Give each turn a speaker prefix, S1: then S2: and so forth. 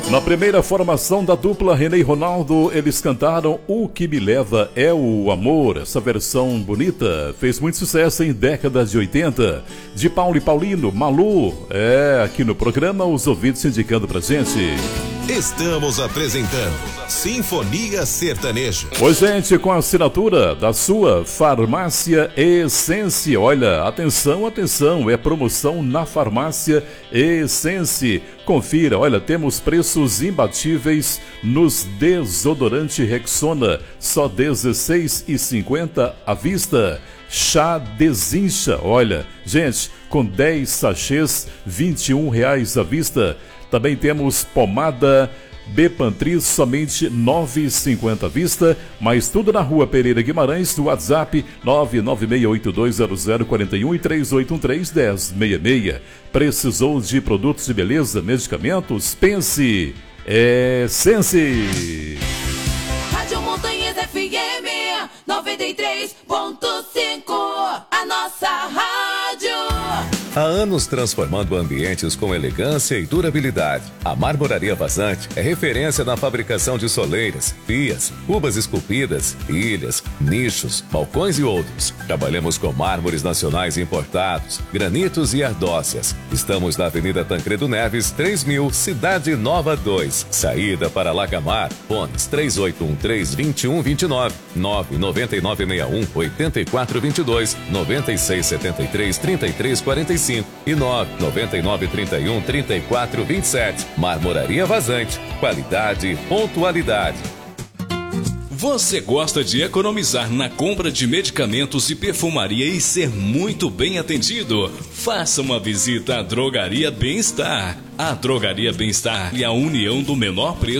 S1: Na primeira formação da dupla René e Ronaldo, eles cantaram O Que Me Leva É o Amor. Essa versão bonita fez muito sucesso em décadas de 80. De Paulo e Paulino, Malu. Aqui no programa, os ouvintes indicando pra gente.
S2: Estamos apresentando Sinfonia Sertaneja.
S1: Oi, gente, com a assinatura da sua Farmácia Essence. Olha, atenção, atenção, é promoção na Farmácia Essence. Confira, olha, temos preços imbatíveis nos desodorante Rexona, só R$16,50 à vista. Chá Desincha, olha, gente, com 10 sachês, R$21 à vista. Também temos pomada Bepantri, somente R$9,50 à vista, mas tudo na Rua Pereira Guimarães, no WhatsApp 996820041 e 3813-1066. Precisou de produtos de beleza, medicamentos? Pense! Essence!
S3: Rádio Montanhas FM 93.5, a nossa rádio.
S4: Há anos transformando ambientes com elegância e durabilidade. A Marmoraria Vazante é referência na fabricação de soleiras, pias, cubas esculpidas, ilhas, nichos, balcões e outros. Trabalhamos com mármores nacionais importados, granitos e ardócias. Estamos na Avenida Tancredo Neves, 3000, Cidade Nova 2. Saída para Lacamar, fones 3813-2129, 99961-8422, 9673-3345 e 99931-3427. Marmoraria Vazante. Qualidade e pontualidade.
S5: Você gosta de economizar na compra de medicamentos e perfumaria e ser muito bem atendido? Faça uma visita à Drogaria Bem-Estar. A Drogaria Bem-Estar é a união do menor preço